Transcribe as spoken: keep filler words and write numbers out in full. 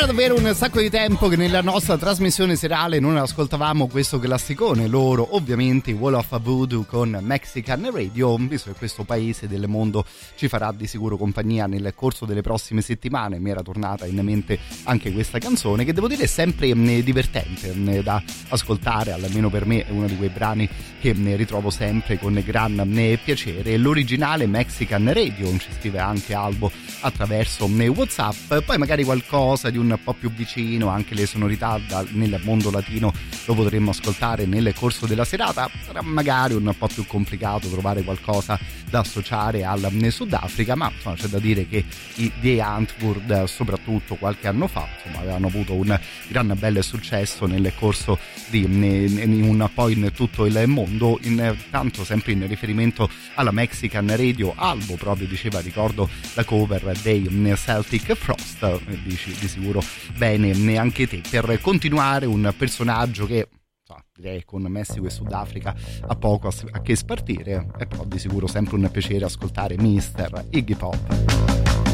Era davvero un sacco di tempo che nella nostra trasmissione serale non ascoltavamo questo classicone, loro ovviamente Wall of Voodoo con Mexican Radio, visto che questo paese del mondo ci farà di sicuro compagnia nel corso delle prossime settimane. Mi era tornata in mente anche questa canzone, che devo dire è sempre divertente da ascoltare, almeno per me è uno di quei brani che ritrovo sempre con gran piacere. L'originale Mexican Radio, ci scrive anche Albo attraverso WhatsApp. Poi magari qualcosa di un po' più vicino, anche le sonorità da, nel mondo latino, lo potremmo ascoltare nel corso della serata. Sarà magari un po' più complicato trovare qualcosa da associare al Sudafrica, ma insomma c'è da dire che i The Antwoord, soprattutto qualche anno fa, insomma, avevano avuto un gran bel successo nel corso di in un po' in tutto il mondo. Intanto, sempre in riferimento alla Mexican Radio, Albo proprio diceva: ricordo la cover dei Celtic Frost. Dici di sicuro bene anche te. Per continuare, un personaggio che direi con Messico e Sudafrica ha poco a che spartire, è però di sicuro sempre un piacere ascoltare mister Iggy Pop.